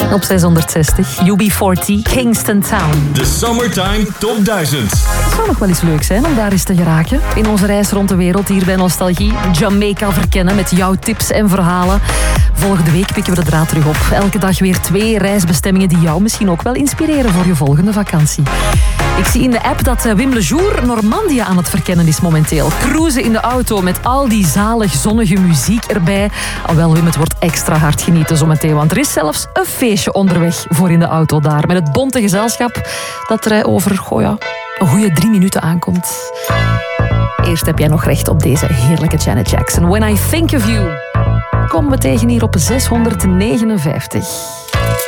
Op 660, UB40, Kingston Town. De Summertime Top 1000. Het zou nog wel eens leuk zijn om daar eens te geraken. In onze reis rond de wereld hier bij Nostalgie. Jamaica verkennen met jouw tips en verhalen. Volgende week pikken we de draad terug op. Elke dag weer 2 reisbestemmingen die jou misschien ook wel inspireren voor je volgende vakantie. Ik zie in de app dat Wim Lejour Normandië aan het verkennen is momenteel. Cruisen in de auto met al die zalig zonnige muziek erbij. Alhoewel Wim, het wordt extra hard genieten zometeen. Want er is zelfs een feestje onderweg voor in de auto daar. Met het bonte gezelschap dat er over een goede 3 minuten aankomt. Eerst heb jij nog recht op deze heerlijke Janet Jackson. When I Think of You. Komen we tegen hier op 659.